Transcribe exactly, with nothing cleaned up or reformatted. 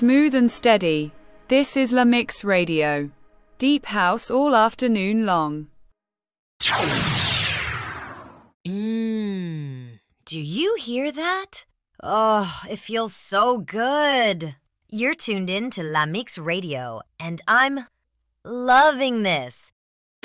Smooth and steady. This is La Mix Radio. Deep house all afternoon long. Mmm. Do you hear that? Oh, it feels so good. You're tuned in to La Mix Radio, and I'm loving this.